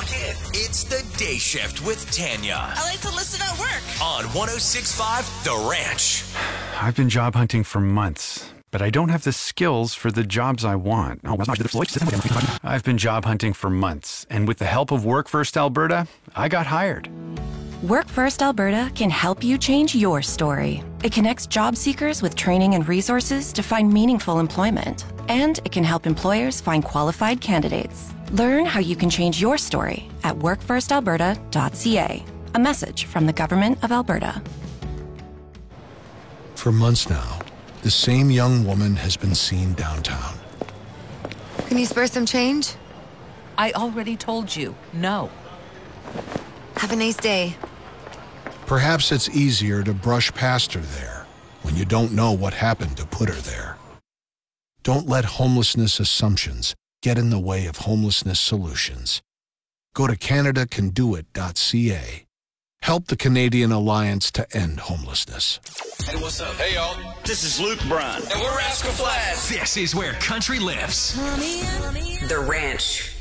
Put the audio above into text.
Lock in. It's the Day Shift with Tanya. I like to listen at work. On 106.5 The Ranch. I've been job hunting for months, but I don't have the skills for the jobs I want. I've been job hunting for months, and with the help of Work First Alberta, I got hired. Work First Alberta can help you change your story. It connects job seekers with training and resources to find meaningful employment. And it can help employers find qualified candidates. Learn how you can change your story at workfirstalberta.ca. A message from the Government of Alberta. For months now, the same young woman has been seen downtown. Can you spare some change? I already told you, no. Have a nice day. Perhaps it's easier to brush past her there when you don't know what happened to put her there. Don't let homelessness assumptions get in the way of homelessness solutions. Go to CanadaCanDoIt.ca. Help the Canadian Alliance to End Homelessness. Hey, what's up? Hey, y'all. This is Luke Bryan. And we're Rascal Flatts. This is where country lives. The Ranch.